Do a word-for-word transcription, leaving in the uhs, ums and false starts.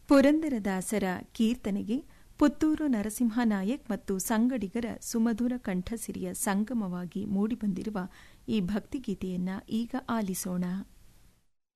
ಪುರಂದರದಾಸರ ಕೀರ್ತನೆಗೆ ಪುತ್ತೂರು ನರಸಿಂಹನಾಯಕ್ ಮತ್ತು ಸಂಗಡಿಗರ ಸುಮಧುರ ಕಂಠಸಿರಿಯ ಸಂಗಮವಾಗಿ ಮೂಡಿಬಂದಿರುವ ಈ ಭಕ್ತಿಗೀತೆಯನ್ನ ಈಗ ಆಲಿಸೋಣ.